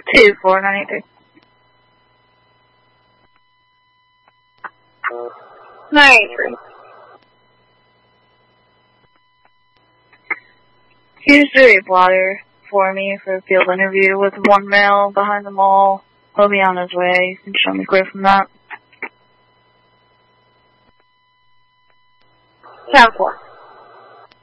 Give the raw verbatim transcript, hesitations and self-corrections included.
Two four nine eight three. Nine eight three. Can you just do a blotter for me for a field interview with one male behind the mall? He'll be on his way. You can show me clear from that. Town four.